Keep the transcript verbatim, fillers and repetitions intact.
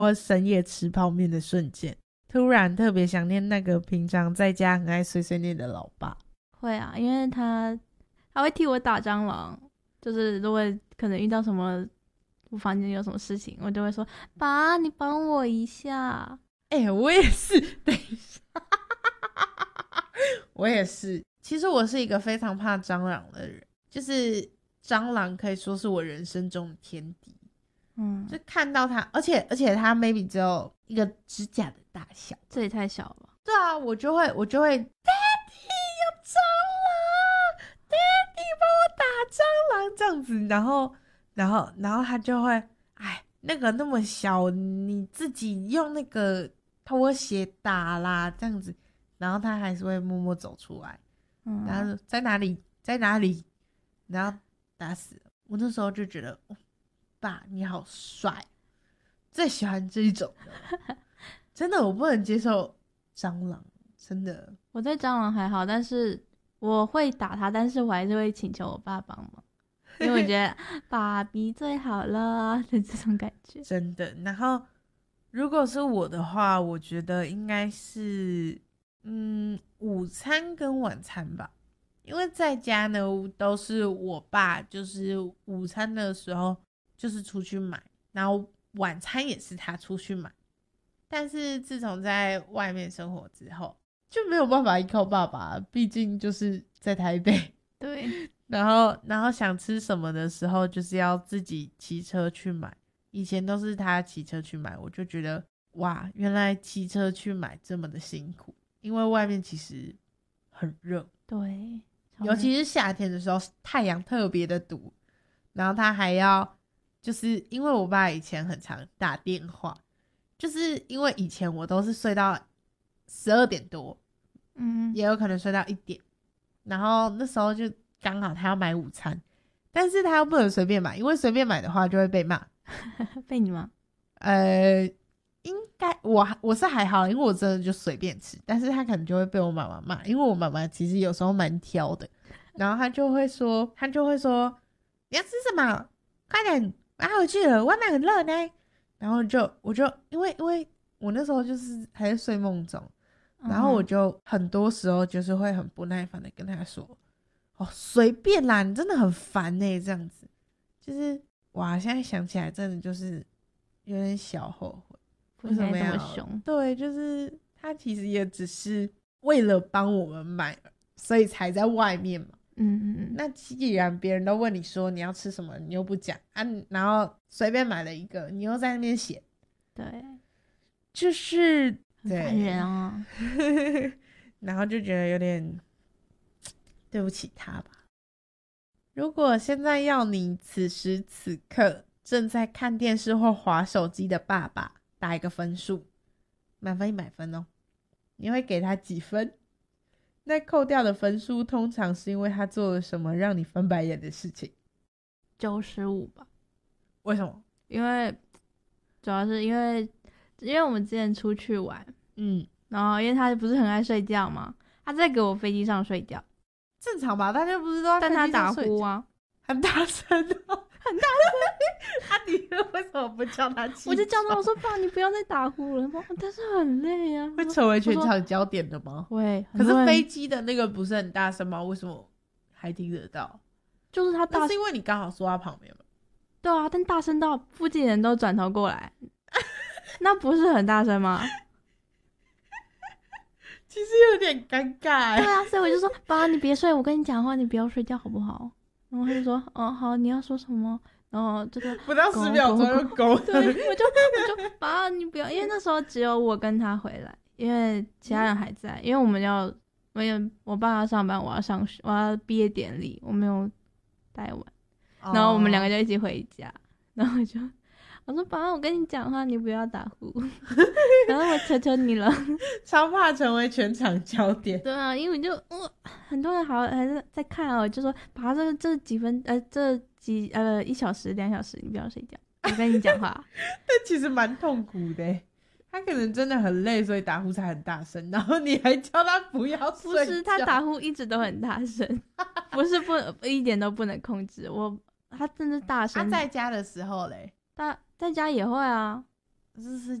我深夜吃泡面的瞬间，突然特别想念那个平常在家很爱碎碎念的老爸。 会啊，因为他他会替我打蟑螂，就是如果可能遇到什么我房间有什么事情，我就会说爸你帮我一下。 哎、欸，我也是等一下我也是，其实我是一个非常怕蟑螂的人，就是蟑螂可以说是我人生中的天敌。嗯，就看到它，而且而且它 maybe 只有一个指甲的大小， 这也太小了。 对啊，我就会我就会 Daddy 有蟑螂 Daddy 帮我打蟑螂这样子，然后然后然后他就会哎那个那么小，你自己用那个拖鞋打啦这样子，然后他还是会默默走出来，嗯，然后在哪里在哪里，然后打死了。我那时候就觉得爸你好帅，最喜欢这一种的真的我不能接受蟑螂，真的。 我对蟑螂还好，但是我会打它，但是我还是会请求我爸帮忙，因为我觉得爸比最好了的这种感觉。 真的。然后如果是我的话，我觉得应该是嗯午餐跟晚餐吧，因为在家呢都是我爸，就是午餐的时候就是出去买，然后晚餐也是他出去买。但是自从在外面生活之后，就没有办法依靠爸爸，毕竟就是在台北。 对， 然后然后想吃什么的时候，就是要自己骑车去买。以前都是他骑车去买，我就觉得哇，原来骑车去买这么的辛苦，因为外面其实很热。 对， 尤其是夏天的时候，太阳特别的毒。然后他还要，就是因为我爸以前很常打电话。就是因为以前我都是睡到十二点多，嗯，也有可能睡到一点，然后那时候就刚好他要买午餐，但是他又不能随便买，因为随便买的话就会被骂。 被你吗？ 呃，应该我我是还好，因为我真的就随便吃，但是他可能就会被我妈妈骂，因为我妈妈其实有时候蛮挑的，然后他就会说，他就会说你要吃什么，快点拿回去了，外面很热呢。然后就我就因为因为我那时候就是还在睡梦中，然后我就很多时候就是会很不耐烦的跟他说，哦随便啦，你真的很烦欸，这样子。就是哇现在想起来真的就是有点小后悔， 为什么要这么凶？ 对，就是他其实也只是为了帮我们买，所以才在外面嘛。嗯嗯嗯，那既然别人都问你说你要吃什么，你又不讲啊，然后随便买了一个，你又在那边写， 对， 就是很烦人啊。 然后就觉得有点对不起他吧。如果现在要你此时此刻正在看电视或滑手机的爸爸打一个分数，满分一百分哦，你会给他几分？那扣掉的分数通常是因为他做了什么让你翻白眼的事情？ 九十五吧。 为什么？ 因为主要是因为因为我们之前出去玩，嗯，然后因为他不是很爱睡觉嘛，他在给我飞机上睡觉， 正常吧？大家不是都在飞机上睡觉？ 但他打呼啊， 很大声哦，很大声。啊，你为什么不叫他起床？ 我就叫他，我说爸，你不要再打呼了。但是很累啊。 会成为全场焦点的吗？ 会。 可是飞机的那个不是很大声吗？为什么还听得到？ 就是他大声， 是因为你刚好坐他旁边吗？ 对啊，但大声到附近人都转头过来，那不是很大声吗？ 其实有点尴尬。 对啊，所以我就说爸，你别睡，我跟你讲话，你不要睡觉好不好？然后他就说哦好，你要说什么？然后这个不到十秒钟就勾。 对，我就我就爸，你不要，因为那时候只有我跟他回来，因为其他人还在，因为我们要，我有我爸要上班，我要上学，我要毕业典礼，我没有带完，哦、然后我们两个就一起回家，然后我就我说爸，我跟你讲话，你不要打呼，然后我求求你了， 超怕成为全场焦点。 对啊，因为就呃很多人好还是在看啊，就说爸这这几分呃这几呃一小时两小时你不要睡觉，我跟你讲话。 但其实蛮痛苦的，他可能真的很累，所以打呼才很大声，然后你还叫他不要睡觉。 不是，他打呼一直都很大声，不是不一点都不能控制。我他真的大声。 他在家的时候嘞， 他在家也会啊， 这是